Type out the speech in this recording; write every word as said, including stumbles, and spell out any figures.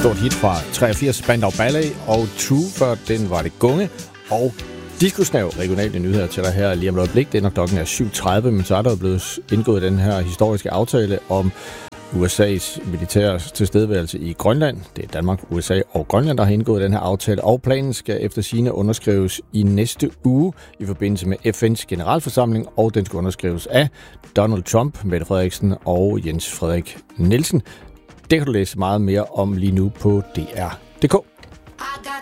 stort hit fra treogfirs, Spandau Ballet, og True, før den var det Gunge, og Diskusnav, regionale nyheder til dig her lige om et øjeblik. Det er nok klokken er syv tredive, men så er der jo blevet indgået den her historiske aftale om U S A's militære tilstedeværelse i Grønland. Det er Danmark, U S A og Grønland, der har indgået den her aftale, og planen skal efter sigende underskrives i næste uge i forbindelse med F N's generalforsamling, og den skal underskrives af Donald Trump, Mette Frederiksen og Jens Frederik Nielsen. Det kan du læse meget mere om lige nu på D R punktum d k.